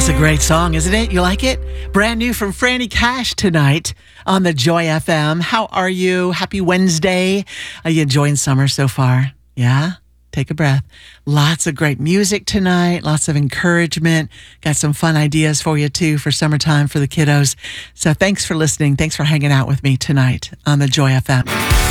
That's a great song, isn't it? You like it? Brand new from Franny Cash tonight on the Joy FM. How are you? Happy Wednesday. Are you enjoying summer so far? Yeah? Take a breath. Lots of great music tonight, lots of encouragement. Got some fun ideas for you too for summertime for the kiddos. So thanks for listening. Thanks for hanging out with me tonight on the Joy FM.